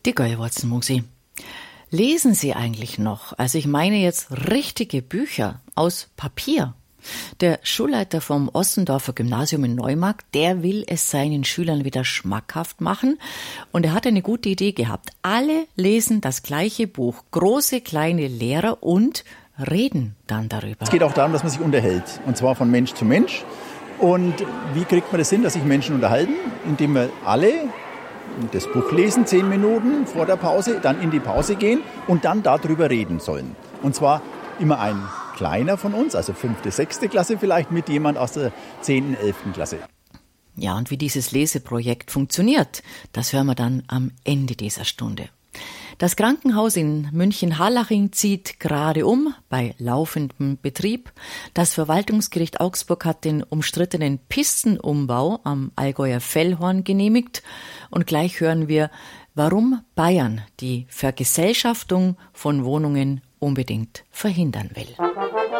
Die Göllwurzenmusi. Lesen Sie eigentlich noch? Also ich meine jetzt richtige Bücher aus Papier. Der Schulleiter vom Ossendorfer Gymnasium in Neumarkt, der will es seinen Schülern wieder schmackhaft machen. Und er hat eine gute Idee gehabt. Alle lesen das gleiche Buch, große, kleine Lehrer, und reden dann darüber. Es geht auch darum, dass man sich unterhält. Und zwar von Mensch zu Mensch. Und wie kriegt man das hin, dass sich Menschen unterhalten? Indem wir alle das Buch lesen, 10 Minuten vor der Pause, dann in die Pause gehen und dann darüber reden sollen. Und zwar immer ein kleiner von uns, also 5., 6. Klasse vielleicht, mit jemand aus der 10., 11. Klasse. Ja, und wie dieses Leseprojekt funktioniert, das hören wir dann am Ende dieser Stunde. Das Krankenhaus in München-Harlaching zieht gerade um, bei laufendem Betrieb. Das Verwaltungsgericht Augsburg hat den umstrittenen Pistenumbau am Allgäuer Fellhorn genehmigt. Und gleich hören wir, warum Bayern die Vergesellschaftung von Wohnungen unbedingt verhindern will.